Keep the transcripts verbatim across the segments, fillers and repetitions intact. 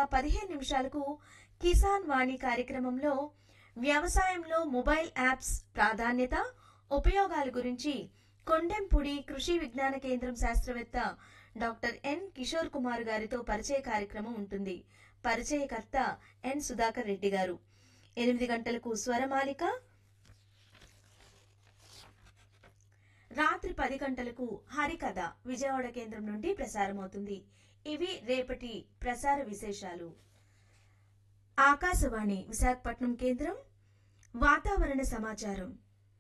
పదిహేను నిమిషాలకు కిసాన్ వాణి కార్యక్రమంలో వ్యవసాయంలో మొబైల్ యాప్స్ ప్రాధాన్యత, ఉపయోగాల గురించి కొండెంపుడి కృషి విజ్ఞాన కేంద్రం శాస్త్రవేత్త డాక్టర్ ఎన్ కిషోర్ కుమార్ గారితో పరిచయ కార్యక్రమం ఉంటుంది. పరిచయకర్త ఎన్ సుధాకర్ రెడ్డి గారు. ఎనిమిది గంటలకు స్వరమాలిక, రాత్రి పది గంటలకు హరికథ విజయవాడ కేంద్రం నుండి ప్రసారమవుతుంది. ఇవి రేపటి ప్రసార విశేషాలు. ఆకాశవాణి విశాఖపట్నం కేంద్రం వాతావరణ సమాచారం.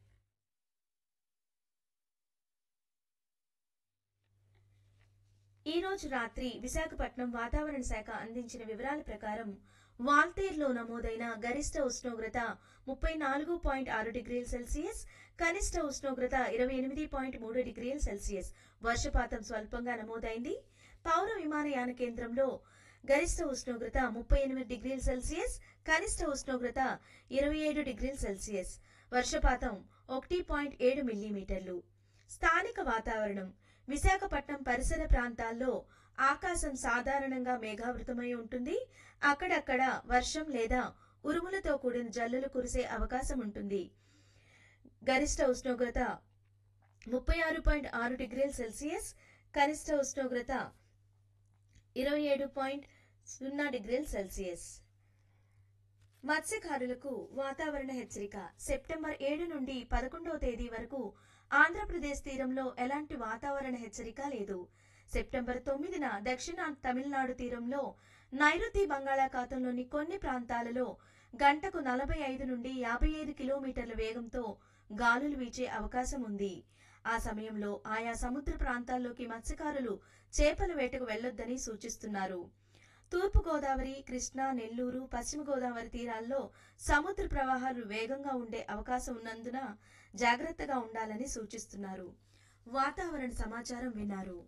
ఈ రోజు రాత్రి విశాఖపట్నం వాతావరణ శాఖ అందించిన వివరాల ప్రకారం వాల్తేరులో నమోదైన గరిష్ట ఉష్ణోగ్రత ముప్పై నాలుగు పాయింట్ ఆరు డిగ్రీల సెల్సియస్, కనిష్ట ఉష్ణోగ్రత ఇరవై ఎనిమిది పాయింట్ మూడు డిగ్రీల సెల్సియస్. వర్షపాతం స్వల్పంగా నమోదైంది. పౌర విమానయాన కేంద్రంలో గరిష్ట ఉష్ణోగ్రత ముప్పై ఎనిమిది డిగ్రీల సెల్సియస్, కనిష్ట ఉష్ణోగ్రత ఇరవై ఏడు డిగ్రీల సెల్సియస్. వర్షపాతం ఒకటి పాయింట్ ఏడు మిల్లీమీటర్లు. స్థానిక వాతావరణం. విశాఖపట్నం పరిసర ప్రాంతాల్లో ఆకాశం సాధారణంగా మేఘావృతమై ఉంటుంది. అక్కడక్కడ వర్షం లేదా ఉరుములతో కూడిన జల్లులు కురిసే అవకాశం ఉంటుంది. గరిష్ట ఉష్ణోగ్రత ముప్పై ఆరు పాయింట్ ఆరు డిగ్రీల సెల్సియస్, కనిష్ట ఉష్ణోగ్రత ఇరవై ఏడు పాయింట్ సున్నా డిగ్రీల సెల్సియస్. మత్స్యకారులకు వాతావరణ హెచ్చరిక. సెప్టెంబర్ ఏడు నుండి పదకొండవ తేదీ వరకు ఆంధ్రప్రదేశ్ తీరంలో ఎలాంటి వాతావరణ హెచ్చరిక లేదు. సెప్టెంబర్ తొమ్మిదిన దక్షిణ తమిళనాడు తీరంలో నైరుతి బంగాళాఖాతంలోని కొన్ని ప్రాంతాలలో గంటకు నలభై ఐదు నుండి యాభై ఐదు కిలోమీటర్ల వేగంతో గాలులు వీచే అవకాశం ఉంది. ఆ సమయంలో ఆయా సముద్ర ప్రాంతాల్లోకి మత్స్యకారులు చేపల వేటకు వెళ్లొద్దని సూచిస్తున్నారు. తూర్పు గోదావరి, కృష్ణా, నెల్లూరు, పశ్చిమ గోదావరి తీరాల్లో సముద్ర ప్రవాహాలు వేగంగా ఉండే అవకాశం ఉన్నందున జాగ్రత్తగా ఉండాలని సూచిస్తున్నారు. వాతావరణ సమాచారం విన్నారు.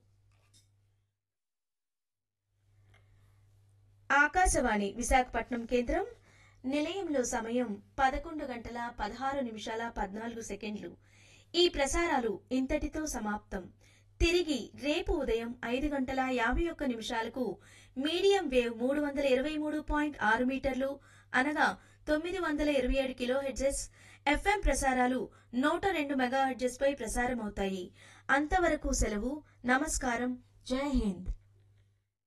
ఆకాశవాణి విశాఖపట్నం కేంద్రం. నిలయంలో సమయం పదకొండు గంటల పదహారు నిమిషాల పద్నాలుగు సెకండ్లు. ఈ ప్రసారాలు ఇంతటితో సమాప్తం. తిరిగి రేపు ఉదయం ఐదు గంటల యాభై ఒక్క నిమిషాలకు మీడియం వేవ్ మూడు వందల ఇరవై మూడు పాయింట్ ఆరు మీటర్లు అనగా తొమ్మిది వందల ఇరవై ఏడు కిలో హెర్ట్జ్ ఎఫ్ఎం ప్రసారాలు నూట రెండు మెగా హెర్ట్జ్ పై ప్రసారమవుతాయి. అంతవరకు సెలవు. నమస్కారం. జై హింద్.